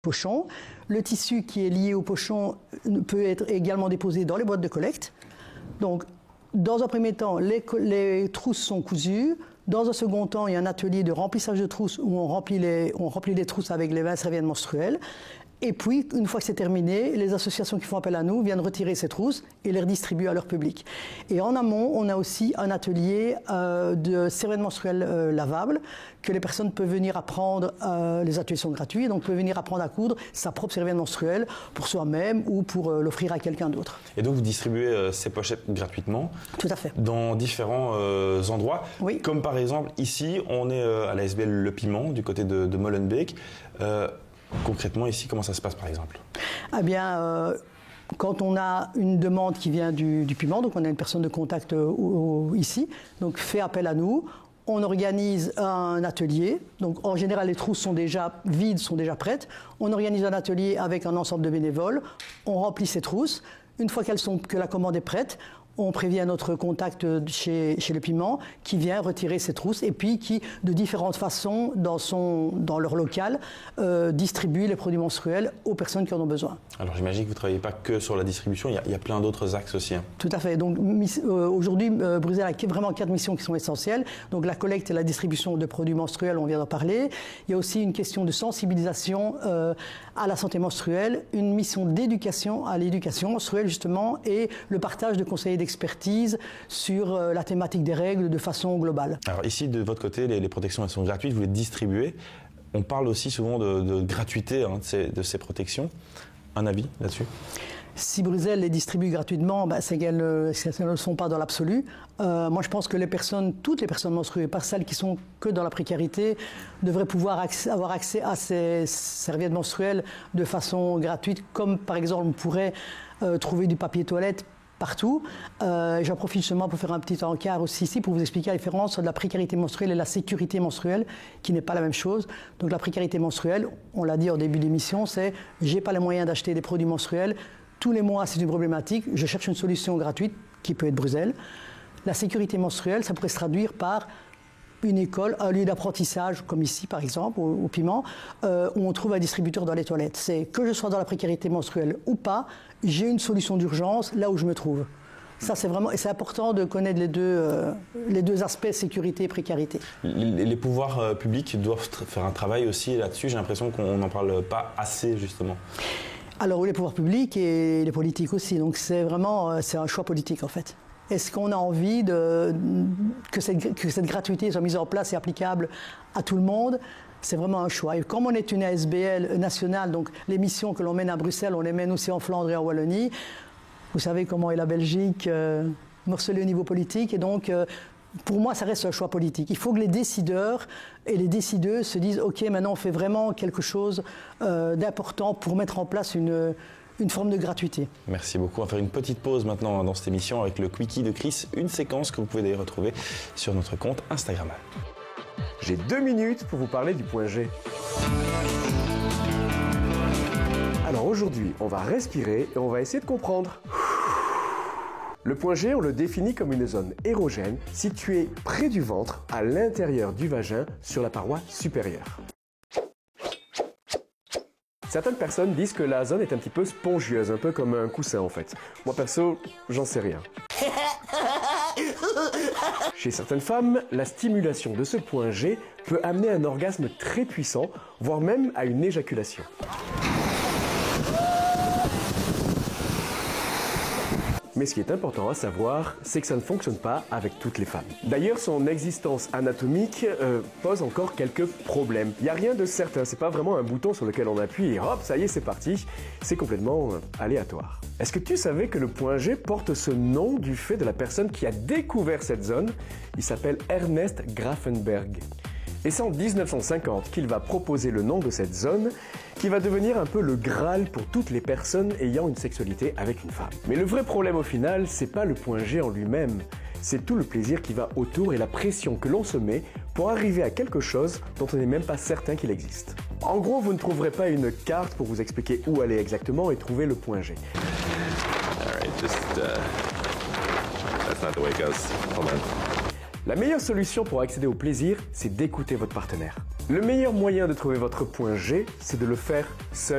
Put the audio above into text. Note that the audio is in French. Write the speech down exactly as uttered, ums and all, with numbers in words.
pochon. Le tissu qui est lié au pochon peut être également déposé dans les boîtes de collecte. Donc, dans un premier temps, les, les trousses sont cousues. Dans un second temps, il y a un atelier de remplissage de trousses où on remplit les, on remplit les trousses avec les vingt serviettes menstruelles. Et puis, une fois que c'est terminé, les associations qui font appel à nous viennent retirer ces trousses et les redistribuer à leur public. Et en amont, on a aussi un atelier euh, de serviettes menstruelles euh, lavables que les personnes peuvent venir apprendre. Euh, les ateliers sont gratuits, donc peuvent venir apprendre à coudre sa propre serviette menstruelle pour soi-même ou pour euh, l'offrir à quelqu'un d'autre. Et donc, vous distribuez euh, ces pochettes gratuitement? Tout à fait. Dans différents euh, endroits. Oui. Comme par exemple, ici, on est euh, à la S B L Le Piment, du côté de, de Molenbeek. Euh, Concrètement, ici, comment ça se passe, par exemple? Eh bien, euh, quand on a une demande qui vient du, du Piment, donc on a une personne de contact euh, au, ici, donc fait appel à nous, on organise un atelier. Donc, en général, les trousses sont déjà vides, sont déjà prêtes. On organise un atelier avec un ensemble de bénévoles. On remplit ces trousses. Une fois qu'elles sont, que la commande est prête, on prévient notre contact chez, chez Le Piment qui vient retirer ses trousses et puis qui, de différentes façons, dans, son, dans leur local, euh, distribue les produits menstruels aux personnes qui en ont besoin. Alors j'imagine que vous ne travaillez pas que sur la distribution, il y a, il y a plein d'autres axes aussi. Hein. Tout à fait. Donc euh, aujourd'hui, euh, Bruxelles a vraiment quatre missions qui sont essentielles. Donc la collecte et la distribution de produits menstruels, on vient d'en parler. Il y a aussi une question de sensibilisation euh, à la santé menstruelle, une mission d'éducation à l'éducation menstruelle justement et le partage de conseils d'expertise sur euh, la thématique des règles de façon globale. Alors ici, de votre côté, les, les protections elles sont gratuites, vous les distribuez. On parle aussi souvent de, de gratuité hein, de, ces, de ces protections. Un avis là-dessus? Si Bruxelles les distribue gratuitement, ben, c'est qu'elles ne le sont pas dans l'absolu. Euh, moi, je pense que les personnes, toutes les personnes menstruées, pas celles qui sont que dans la précarité, devraient pouvoir accès, avoir accès à ces serviettes menstruelles de façon gratuite, comme par exemple on pourrait euh, trouver du papier toilette partout. Euh, j'en profite justement pour faire un petit encart aussi ici pour vous expliquer la différence entre la précarité menstruelle et la sécurité menstruelle, qui n'est pas la même chose. Donc la précarité menstruelle, on l'a dit au début de l'émission, c'est j'ai pas les moyens d'acheter des produits menstruels. Tous les mois, c'est une problématique. Je cherche une solution gratuite qui peut être Bruxelles. La sécurité menstruelle, ça pourrait se traduire par une école, un lieu d'apprentissage, comme ici par exemple, au, au Piment, euh, où on trouve un distributeur dans les toilettes. C'est que je sois dans la précarité menstruelle ou pas, j'ai une solution d'urgence là où je me trouve. Ça, c'est vraiment, et c'est important de connaître les deux, euh, les deux aspects, sécurité et précarité. Les, les pouvoirs euh, publics doivent faire un travail aussi là-dessus. J'ai l'impression qu'on n'en parle pas assez, justement. Alors, oui, les pouvoirs publics et les politiques aussi. Donc, c'est vraiment, c'est un choix politique, en fait. Est-ce qu'on a envie de, que, cette, que cette gratuité soit mise en place et applicable à tout le monde? C'est vraiment un choix. Et comme on est une A S B L nationale, donc les missions que l'on mène à Bruxelles, on les mène aussi en Flandre et en Wallonie. Vous savez comment est la Belgique, euh, morcelée au niveau politique. Et donc, euh, pour moi, ça reste un choix politique. Il faut que les décideurs et les décideuses se disent « Ok, maintenant on fait vraiment quelque chose euh, d'important pour mettre en place une... » une forme de gratuité. Merci beaucoup. On va faire une petite pause maintenant dans cette émission avec le Quickie de Chris, une séquence que vous pouvez d'ailleurs retrouver sur notre compte Instagram. J'ai deux minutes pour vous parler du point G. Alors aujourd'hui, on va respirer et on va essayer de comprendre. Le point G, on le définit comme une zone érogène située près du ventre, à l'intérieur du vagin, sur la paroi supérieure. Certaines personnes disent que la zone est un petit peu spongieuse, un peu comme un coussin en fait. Moi perso, j'en sais rien. Chez certaines femmes, la stimulation de ce point G peut amener un orgasme très puissant, voire même à une éjaculation. Mais ce qui est important à savoir, c'est que ça ne fonctionne pas avec toutes les femmes. D'ailleurs, son existence anatomique euh, pose encore quelques problèmes. Il n'y a rien de certain, c'est pas vraiment un bouton sur lequel on appuie et hop, ça y est, c'est parti. C'est complètement euh, aléatoire. Est-ce que tu savais que le point G porte ce nom du fait de la personne qui a découvert cette zone? Il s'appelle Ernest Grafenberg. Et c'est en mille neuf cent cinquante qu'il va proposer le nom de cette zone qui va devenir un peu le Graal pour toutes les personnes ayant une sexualité avec une femme. Mais le vrai problème au final, c'est pas le point G en lui-même, c'est tout le plaisir qui va autour et la pression que l'on se met pour arriver à quelque chose dont on n'est même pas certain qu'il existe. En gros, vous ne trouverez pas une carte pour vous expliquer où aller exactement et trouver le point G. All right, just, uh, that's not the way it goes. Hold on. La meilleure solution pour accéder au plaisir, c'est d'écouter votre partenaire. Le meilleur moyen de trouver votre point G, c'est de le faire seul.